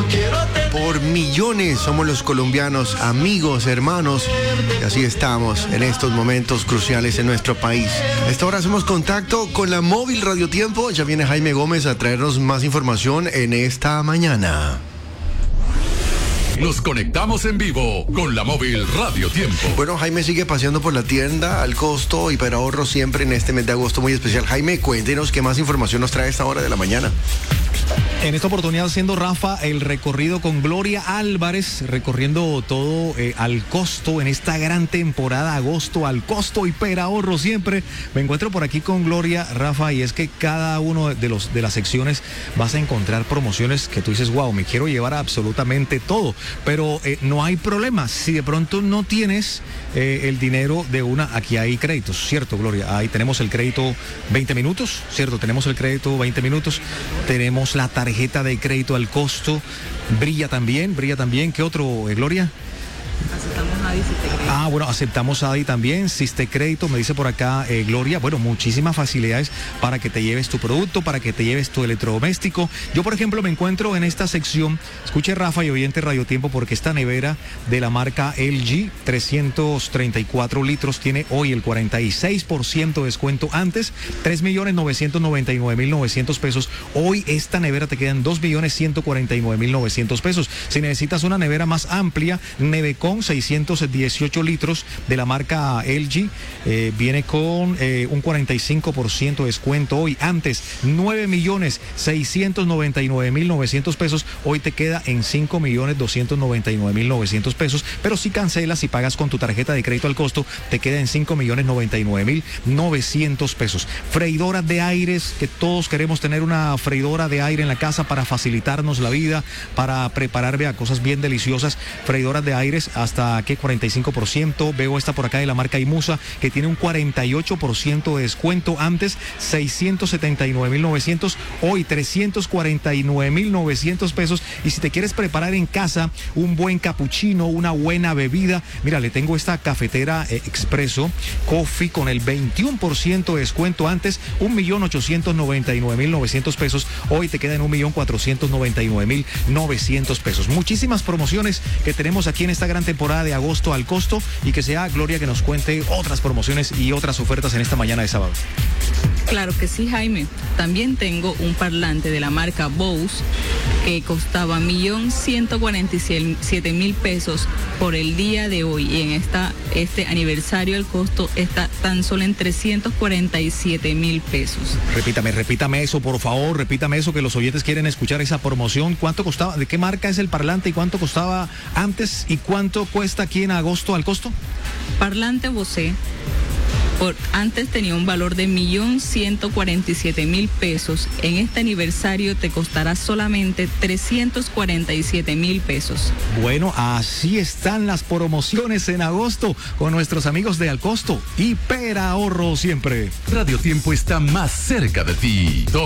Por millones somos los colombianos, amigos, hermanos, y así estamos en estos momentos cruciales en nuestro país. A esta hora hacemos contacto con la móvil Radio Tiempo. Ya viene Jaime Gómez a traernos más información en esta mañana. Nos conectamos en vivo con la móvil Radio Tiempo. Bueno, Jaime sigue paseando por la tienda al costo Hiperahorro siempre en este mes de agosto muy especial. Jaime, cuéntenos qué más información nos trae a esta hora de la mañana. En esta oportunidad haciendo, Rafa, el recorrido con Gloria Álvarez, recorriendo todo al costo en esta gran temporada, agosto al costo Hiperahorro siempre. Me encuentro por aquí con Gloria, Rafa, y es que cada uno de las secciones vas a encontrar promociones que tú dices, wow, me quiero llevar absolutamente todo, pero no hay problema. Si de pronto no tienes el dinero de una, aquí hay créditos, ¿cierto, Gloria? Ahí tenemos el crédito 20 minutos, ¿cierto? Tenemos el crédito 20 minutos, tenemos la tarjeta de crédito al costo, brilla también. ¿Qué otro, Gloria? Aceptamos ADI, Sistecrédito. Bueno, aceptamos ADI también, Sistecrédito, me dice por acá Gloria. Bueno, muchísimas facilidades para que te lleves tu producto, para que te lleves tu electrodoméstico. Yo, por ejemplo, me encuentro en esta sección, escuche Rafa y oyente Radio Tiempo, porque esta nevera de la marca LG, 334 litros, tiene hoy el 46% de descuento. Antes, 3.999.900 pesos. Hoy esta nevera te queda en 2.149.900 pesos. Si necesitas una nevera más amplia, Nevecon 618 litros de la marca LG, viene con un 45% de descuento hoy. Antes, 9.699.900 pesos. Hoy te queda en 5.299.900 pesos. Pero si cancelas y pagas con tu tarjeta de crédito al costo, te queda en 5.099.900 pesos. Freidoras de aires, que todos queremos tener una freidora de aire en la casa para facilitarnos la vida, para preparar cosas bien deliciosas. Freidoras de aires hasta que 45%. Veo esta por acá de la marca Imusa, que tiene un 48% de descuento. Antes 679.900, hoy 349.900 pesos. Y si te quieres preparar en casa un buen capuchino, una buena bebida, mira, le tengo esta cafetera Expreso Coffee con el 21% de descuento. Antes 1.899.900 pesos, hoy te queda en 1.499.900 pesos. Muchísimas promociones que tenemos aquí en esta gran temporada de agosto al costo, y que sea Gloria que nos cuente otras promociones y otras ofertas en esta mañana de sábado. Claro que sí, Jaime. También tengo un parlante de la marca Bose que costaba 1.147.000 pesos por el día de hoy, y en este aniversario el costo está tan solo en 347.000 pesos. Repítame eso, por favor, repítame eso, que los oyentes quieren escuchar esa promoción. ¿Cuánto costaba? ¿De qué marca es el parlante y cuánto costaba antes y cuánto cuesta aquí en agosto al costo? Parlante Bose antes tenía un valor de 1.147.000 pesos. En este aniversario te costará solamente 347.000 pesos. Bueno, así están las promociones en agosto con nuestros amigos de Al Costo. Hiperahorro siempre. Radio Tiempo está más cerca de ti.